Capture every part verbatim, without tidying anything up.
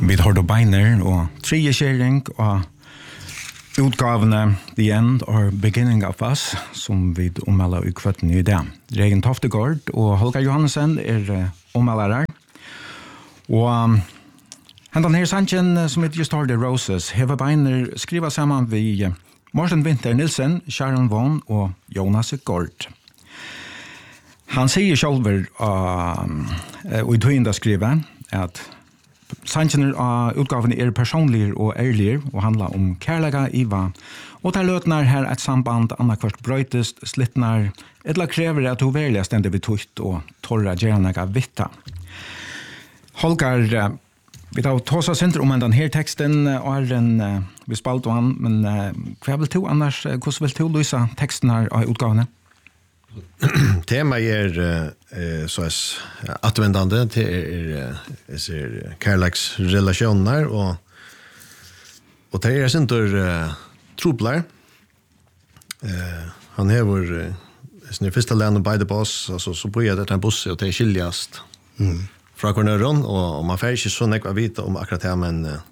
Vi har då beiner og tredje kjering og utgavene The End or Beginning of Us som vi ommelder i kvarten i det. Regen Toftegård og Holger Johansen er uh, ommeldere. Og um, hendan her sannsjen som heter Just Hard the Roses hever beiner skriva sammen vi uh, Martin Winter Nilsen, Sharon Vaughn og Jonas Gård. Han sier själver uh, og i tøyenda skriver at sannsjen av utgaven er personlige og ærlige og handler om kærlega Iva. Og der løtner her et samband annakvart brøytest, slittnar, eller krever at hun verlig stendig vi tøyt og torra gjerne vitta. Holger, uh, vi tar tåsa senter om den her teksten og er en uh, vi spalt han, men uh, hva vil du annars, uh, hvordan vil du lyse teksten her av utgavene? Tema er uh, så er attvendande til er, er kærleksrelasjoner og og det er sinter uh, troblar uh, han hever uh, sin første land og beide på oss altså, så bor jeg etter en buss og det er skiljast mm. fra kornøren og, og man får ikke så nekva vite om akkurat det men uh,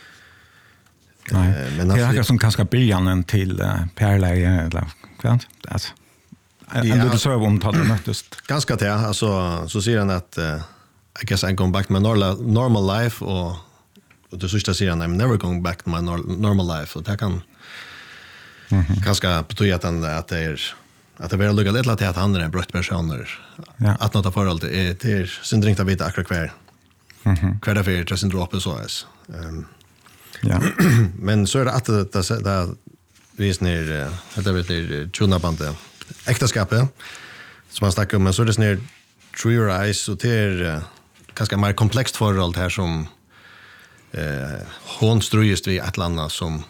Nei, men det er akkurat som kanskje byrjanen til uh, perleie eller hva altså Ja, du sa om att det möttes. Ganska det, alltså så säger han att uh, I guess I'm going back to my normal normal life och och det sista säger han I'm never going back to my nor- normal life och det kan mm-hmm. ganska betyda att han att det är att det vill lugga lite till att han är en brött person ja. Att något förhåll är till sin drinkta vita akkurat kvar. Mhm. Kvar därför just en drop så är. Ehm ja. Men så är det att det det, det visst ner det vet det tjunabande äktenskapet som man snackar om men så är det snär Through Your Eyes och det är uh, ganska mer komplext förhåll här som eh hon ströjst vid Atlanta som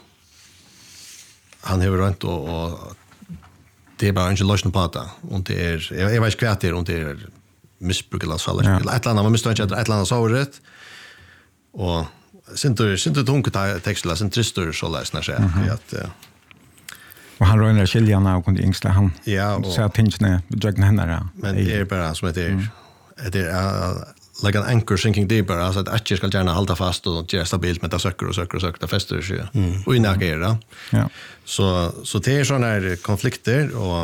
han har runt och, och det är bara inte lösning på det och det är jag, jag vet inte vad det är och det är missbruk eller så eller ja. Atlanta man måste inte Atlanta så rätt och sen då sen då tungt textla sen tristor så läsna sig mm-hmm. att uh, och han rör ner skiljarna och kunde ängsla han. Ja, och så tingsne jag henne men det är bara som det är det är like an anchor sinking deeper alltså att jag ska gärna hålla fast och göra stabilt med det söker och söker och söker fäster sig. Mm. Och inagera. Ja. Så så det är såna här konflikter och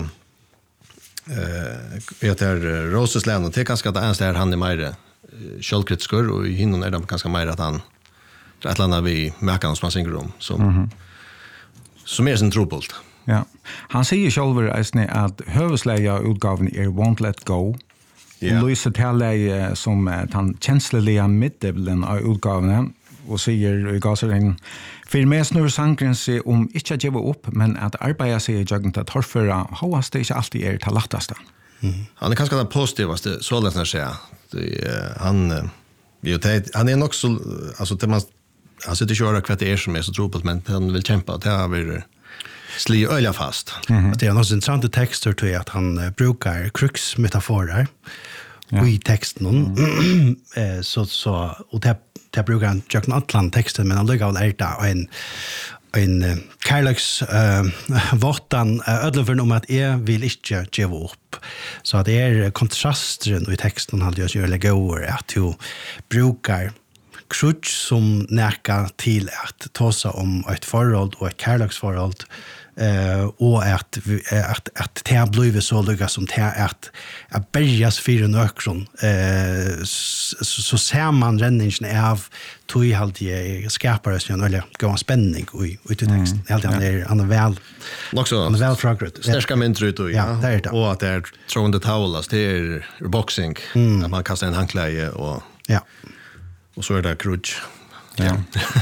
eh vet jag Roses land och det kanske att ens där han är mer självkritisk och i hinnon är det ganska mer att han ett landa vi märker som man synger om så mm-hmm. som är sin trobult. Ja. Han säger själv eisne att huvudläge utgaven är Won't Let Go. Yeah. Och lyser till som att han känsliga middelen av utgaven och säger i gasaren för mig snur sankren sig om inte att ge upp men att arbeta sig i jagen att torföra håast det inte alltid är till lättaste. Mm. Han är kanske den positivaste så lätt när säga. Han ju han är också alltså det man han sitter köra kvart är som är så trobult men han vill kämpa det har vi sli öliga fast. Mm-hmm. Det är något intressant texter till att han uh, brukar krux-metaforer ja. I texten. Mm. eh, så, så, och det, det brukar han göra en annan texten men han lyckas väl ärta en, en uh, kärleks uh, våttan uh, ödlöfern om att jag vill inte ge upp. Så det är kontrasten i texten han gör sig lägga att du brukar krutch som näka till att tåsa om ett förhåll och ett kärleksförhåll eh och att att att det har blivit så lyckas som det är att att bergas för en ökron eh så, så ser man räddningen av tog halt i skapare så eller gå en spänning och ut i texten helt mm. är han är väl också han är väl fragret stärka mentru då ja, ja. Det och att det är throwing the towels det är boxing mm. att man kastar en handkläde och ja och så är det krutch. Ja.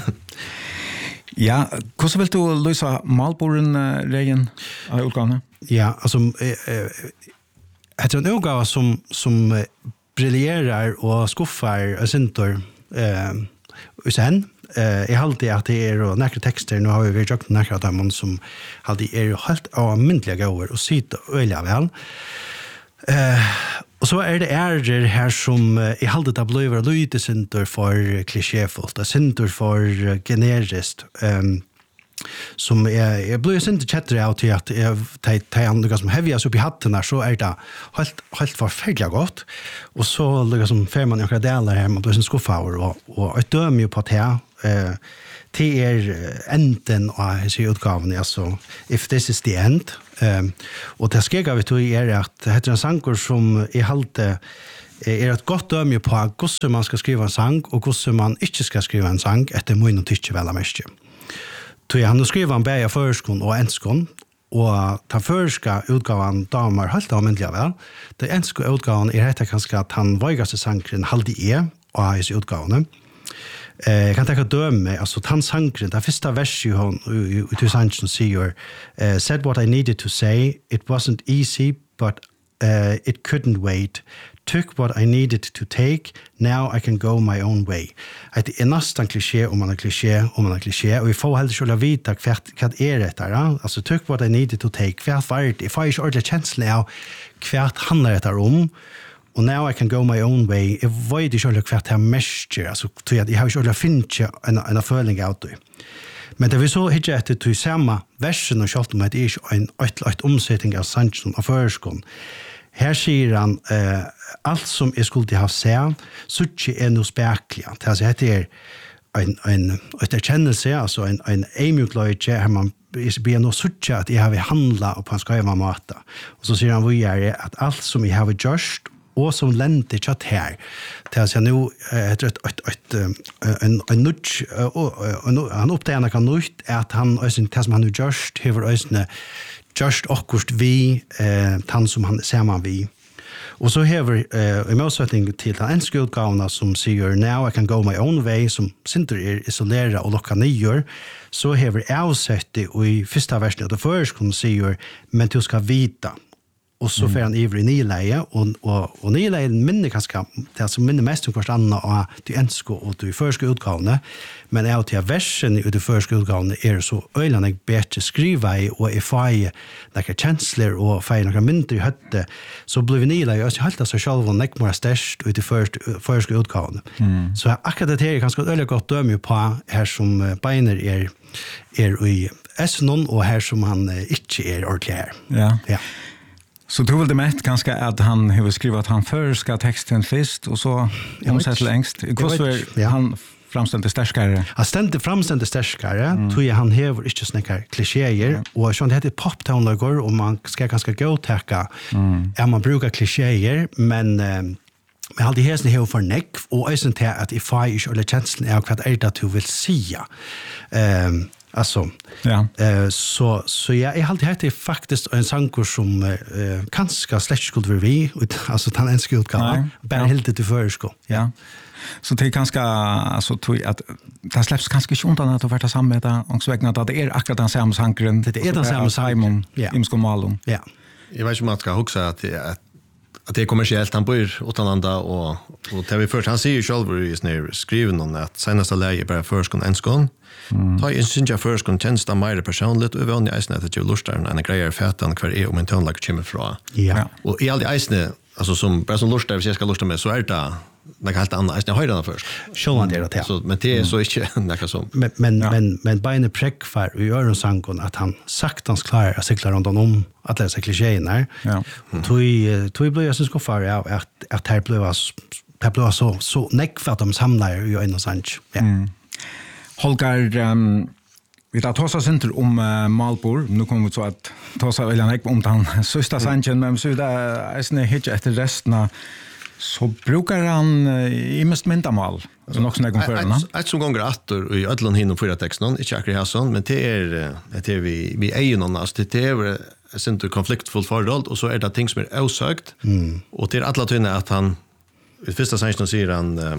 Ja, hur vill du lösa Malboren uh, regeln av utgången? Ja, alltså eh eh det är en utgåva som som eh, briljerar och skuffar centor eh och sen eh i allt det att det är och några texter nu har vi ju sagt några av dem som hade är helt avmyntliga gåvor och sitta öliga väl. Eh och så är det är här som i haldet av blöver lite center för klichéfullt, center för generiskt. Ehm som är jag blir inte chatter out till att jag tar andra som heavy så upp i hatten där så är det helt helt förfärligt gott och så liksom får man några delar här man blir en skuffar och och ett döm ju på att här eh till er enden av så utgåvan alltså if this is the end eh och det ska jag vet du är att det heter en sankor som är halt är ett gott döm ju på hur man ska skriva en sång och hur man inte ska skriva en sång efter mun och tycke väl mest. Så han har skrivit en bäja förskon och enskon och ta förska utgåvan damer helt användliga väl. Det enska utgåvan är rätt kanske att han vågaste sankren halde e och har i utgåvan. Eh jag kan ta döme alltså han sankren det första vers ju hon ut till sankren säger uh, said what I needed to say it wasn't easy but uh, it couldn't wait. Took what I needed to take, now I can go my own way. Det är nästan kliché om man är kliché, om man är kliché, och vi får helt själva vita vad är det där. Alltså, took what I needed to take, vad var det? Jag får inte ordentligt känslan av vad handlar det om, och now I can go my own way. Jag vet inte ordentligt vad det är mest, alltså, jag har inte ordentligt finnt en, en føling av det. Men det vi så hittar etter til samme versen og kjalt om at det er ikke en et omsetning av sannsjon av føreskånd. Her sier han, eh, alt som jeg skulle ha sett, så ikke er noe spekelig. Altså, det er en, en, et erkjennelse, altså en, en eimjukløyde, her man blir noe suttje at jeg har handlet på en skøyva måte. Og så sier han videre at alt som jeg har gjort, og som lente kjatt her, til at jeg nå, etter et, et, et, en, en nutt, han oppdager noe nytt, at han, det som han har gjort, har vært just akkurat vi, eh, han som han ser man vi. Og så hever, eh, i motsetning til den enske utgavene som sier now I can go my own way, som sinter er isolera og lokka nyer, så hever avsette i første versen av det første som sier, men du skal vita. Og så får han iver i nyleie, og, og, og nyleie minner kanskje, det er som minner mest om hverst annet av de enske og de første utgavene, men jeg til versen i de første utgavene er så øyne jeg bedre skrive i, og jeg får noen kjensler og får noen mindre i høtte, så blir vi nyleie, og jeg halte seg selv og ikke mer størst i de første, første utgavene. Mm. Så akkurat det er ganske øyne godt dømme på her som beiner er, er i S-non, og her som han ikke er ordentlig her. Ja. Ja. Så tror väl det mest kanske att han har skrivit att han först ska texten först och så omsätt längst. Hur ja. Han framställde starkare. Han ställde framställde starkare. Mm. Tror jag han har inte såna klichéer mm. och så det heter pop town logo och man ska ganska gå täcka. Mm. Är man brukar klichéer men men hade hästen här för neck och är sånt här att if I eller känslan är vad är det du vill säga. Ehm Alltså, ja. eh, så, så jag är alltid här till faktiskt en sankor som eh, kanske släkt skulle vara vi, alltså den enska utgåvan, bara ja. Helt till förskå. Ja. Så det är ganska, alltså, att det släpps ganska inte undan att det vara samma med det, och så vägna att det är akkurat den samma sankren. Det är den samma sankren. Ja. Imsko Malum. Ja. Jag vet inte om man ska huxa att det är att det är kommersiellt, han bor utanlanda och, och det vi först, han säger ju själv i sin skriven om att senaste läge bara förskån enskån. Mm. Ta in synja förskån tjänsta mer personligt och vanliga eisne att jag lustar en grejer fätan kvar är om en tonlag kommer från. Ja. Och i all de eisne, alltså som bara som lustar, hvis jag ska lusta med, så är det något helt annat eisne höjdarna först. Sjåan det är det. Så, men det är så inte något som. Men, men, ja. men, men beine präck för i öronsankon att han saktans klarar att cykla runt om att läsa klichéerna. Ja. Mm. Tog, tog blev jag så skuffar av att, att här blev det blev så, så näck för att de samlar ju en och sanch. Ja. Mm. Holger, um, vi tar ta oss inte om uh, Malbor. Nu kommer vi så att ta oss väl inte om den sista sanchen, men så det är snä hit efter resten så brukar han uh, i mest myndamal. Så nog såna gånger förna. Ett som gånger åter i ödlan hin och fyra texten, inte akkurat här sån, men det är det är vi vi är ju någon alltså det är ett konfliktfullt förhåll och så är det ting som är osökt. Mm. Och det är alla tunna att han i första sanchen säger han uh,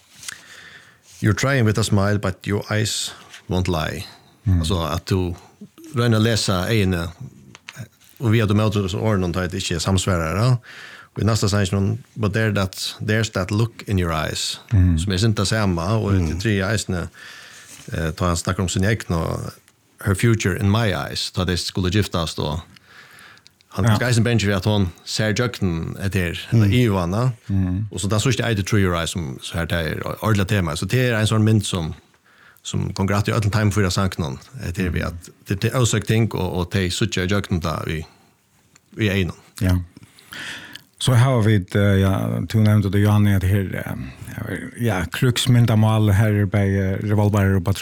you're trying with a smile, but your eyes won't lie. Mm. Alltså att du röna läsa ena och vi har de möter så ordnen att det inte är samsvärare. Och i nästa säsong, but there that there's that look in your eyes. Mm. Som är inte samma och mm. de tre eyesna eh tar han snackar om sin egen her future in my eyes. Då det skulle giftas då. Han ja. Ska isen bench att hon ser jökten är där mm. Ivana mm. och så där så är det true your eyes som så här där ordla tema så det är en sån mynd som som konkurrerar i öll time för sanknon. Det är vi att det är osökt ting och och te sucha jökna där vi vi är inne. Ja. Så har vi det, ja, du nämnde det Johanne att här, ja, kruxmyndamal här på revolver och